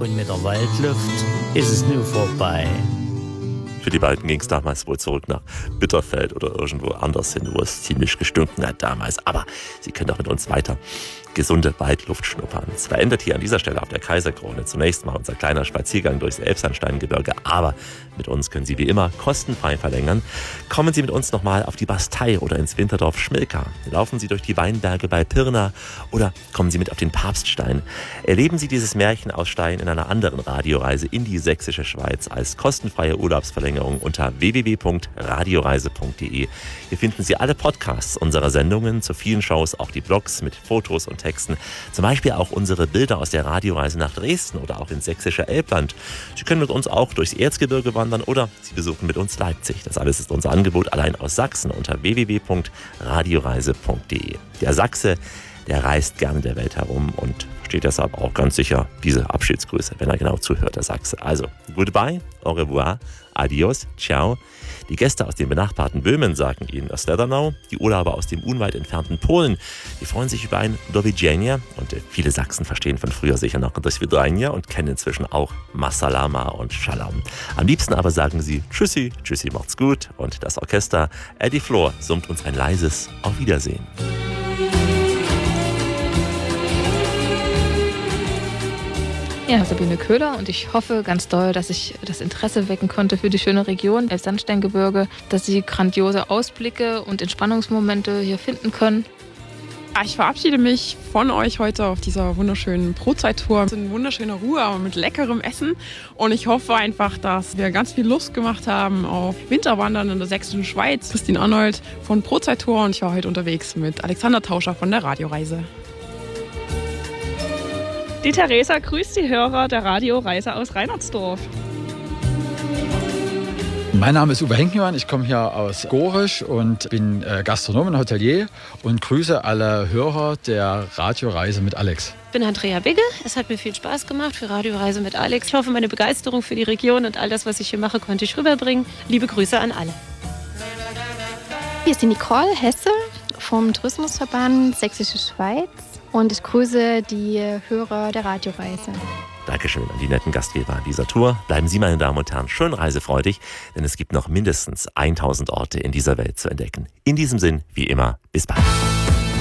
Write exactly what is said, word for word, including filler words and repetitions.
Und mit der Waldluft ist es nur vorbei. Für die beiden ging es damals wohl zurück nach Bitterfeld oder irgendwo anders hin, wo es ziemlich gestunken hat damals. Aber Sie können doch mit uns weiter gesunde Waldluft schnuppern. Es verändert hier an dieser Stelle auf der Kaiserkrone zunächst mal unser kleiner Spaziergang durchs Elbsandsteingebirge, aber mit uns können Sie wie immer kostenfrei verlängern. Kommen Sie mit uns nochmal auf die Bastei oder ins Winterdorf Schmilka. Laufen Sie durch die Weinberge bei Pirna oder kommen Sie mit auf den Papststein. Erleben Sie dieses Märchen aus Stein in einer anderen Radioreise in die sächsische Schweiz als kostenfreie Urlaubsverlängerung unter w w w punkt radioreise punkt d e. Hier finden Sie alle Podcasts unserer Sendungen zu vielen Shows, auch die Blogs mit Fotos und Texten. Zum Beispiel auch unsere Bilder aus der Radioreise nach Dresden oder auch ins sächsische Elbland. Sie können mit uns auch durchs Erzgebirge wandern oder Sie besuchen mit uns Leipzig. Das alles ist unser Angebot allein aus Sachsen unter w w w punkt radioreise punkt d e. Der Sachse, der reist gerne der Welt herum und versteht deshalb auch ganz sicher diese Abschiedsgrüße, wenn er genau zuhört, der Sachse. Also, goodbye, au revoir, adios, ciao. Die Gäste aus dem benachbarten Böhmen sagen Ihnen das Letternau. Die Urlauber aus dem unweit entfernten Polen, die freuen sich über ein Do widzenia. Und viele Sachsen verstehen von früher sicher noch das Widrenia und kennen inzwischen auch Masalama und Shalom. Am liebsten aber sagen sie Tschüssi, Tschüssi, macht's gut. Und das Orchester Eddie Flor summt uns ein leises Auf Wiedersehen. Ja, Sabine Köhler, und ich hoffe ganz doll, dass ich das Interesse wecken konnte für die schöne Region Elbsandsteingebirge, dass Sie grandiose Ausblicke und Entspannungsmomente hier finden können. Ich verabschiede mich von euch heute auf dieser wunderschönen Brotzeit-Tour. Es ist eine wunderschöne Ruhe, aber mit leckerem Essen. Und ich hoffe einfach, dass wir ganz viel Lust gemacht haben auf Winterwandern in der sächsischen Schweiz. Christine Arnold von Brotzeit-Tour und ich war heute unterwegs mit Alexander Tauscher von der Radioreise. Die Theresa grüßt die Hörer der Radioreise aus Reinertsdorf. Mein Name ist Uwe Henkmann, ich komme hier aus Gorisch und bin Gastronom und Hotelier und grüße alle Hörer der Radioreise mit Alex. Ich bin Andrea Bigge, es hat mir viel Spaß gemacht für Radioreise mit Alex. Ich hoffe, meine Begeisterung für die Region und all das, was ich hier mache, konnte ich rüberbringen. Liebe Grüße an alle. Hier ist die Nicole Hesse vom Tourismusverband Sächsische Schweiz. Und ich grüße die Hörer der Radioreise. Dankeschön an die netten Gastgeber dieser Tour. Bleiben Sie, meine Damen und Herren, schön reisefreudig, denn es gibt noch mindestens tausend Orte in dieser Welt zu entdecken. In diesem Sinn, wie immer, bis bald.